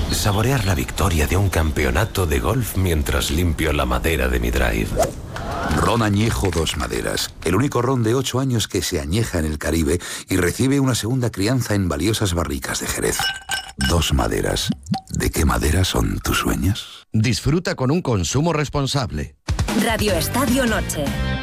Saborear la victoria de un campeonato de golf mientras limpio la madera de mi drive. Ron Añejo Dos Maderas, el único ron de 8 años que se añeja en el Caribe y recibe una segunda crianza en valiosas barricas de Jerez. Dos Maderas. ¿De qué madera son tus sueños? Disfruta con un consumo responsable. Radio Estadio Noche.